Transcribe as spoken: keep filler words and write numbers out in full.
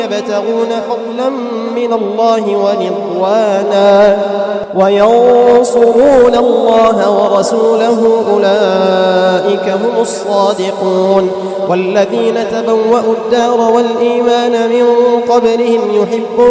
يبتغون فضلا من الله ورضوانا وينصرون الله ورسوله أولئك هم الصادقون. والذين تبوأوا الدار والإيمان من قبلهم يحبون